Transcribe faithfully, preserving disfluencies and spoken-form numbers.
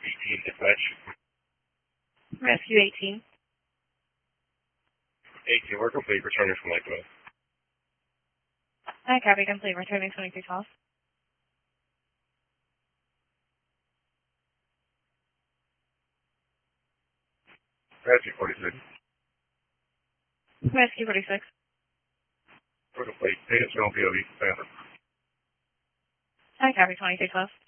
eighteen, dispatch. Rescue eighteen. eighteen, we're complete, returning from Lakeway. Hi, copy, complete, returning twenty-three twelve. Rescue forty-six. Rescue forty-six. We're complete, agents going P O V, Panther. Hi, copy, twenty-three twelve.